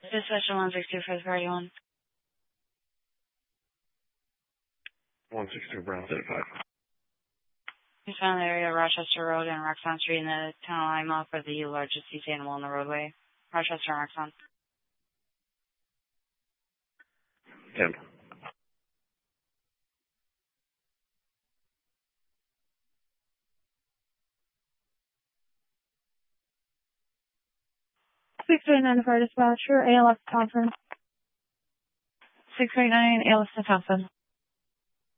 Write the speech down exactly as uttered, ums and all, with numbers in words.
Dispatch one six two for the party one. one six two Brown thirty-five. We found the area of Rochester Road and Roxon Street in the town of Lima for the largest sea animal on the roadway. Rochester and Roxon. ten. six eight nine for dispatcher, A L S Thompson. six eight nine, A L S Thompson.